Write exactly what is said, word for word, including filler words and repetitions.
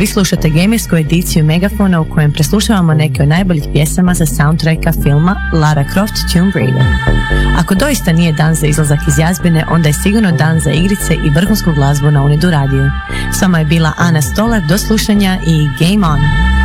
Vi slušate gamersku ediciju Megafona u kojem preslušavamo neke od najboljih pjesama za soundtracka filma Lara Croft Tomb Raider. Ako doista nije dan za izlazak iz jazbine, onda je sigurno dan za igrice i vrhunsku glazbu na Unidu radiju. S vama je bila Ana Stolar, do slušanja i Game On!